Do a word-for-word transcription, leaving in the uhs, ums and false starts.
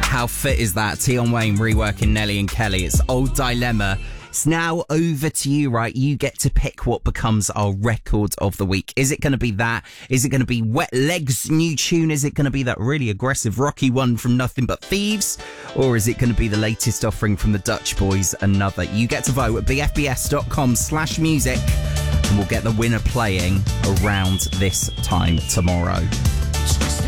How fit is that? Tion Wayne reworking Nelly and Kelly. It's Old Dilemma. It's now over to you, right? You get to pick what becomes our record of the week. Is it going to be that? Is it going to be Wet Legs' new tune? Is it going to be that really aggressive, rocky one from Nothing But Thieves? Or is it going to be the latest offering from the Dutch Boys, Another? You get to vote at bfbs.com slash music and we'll get the winner playing around this time tomorrow.